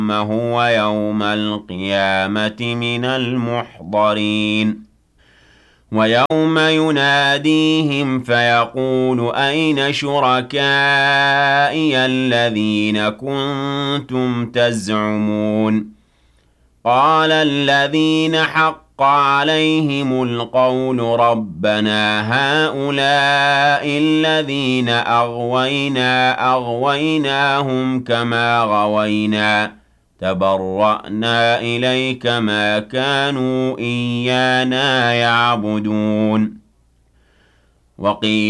هو يوم القيامة من المحضرين ويوم يناديهم فيقول أين شركائي الذين كنتم تزعمون قال الذين حق عليهم القول ربنا هؤلاء الذين أغويناهم كما غوينا تبرأنا إليك ما كانوا إيانا يعبدون وقيل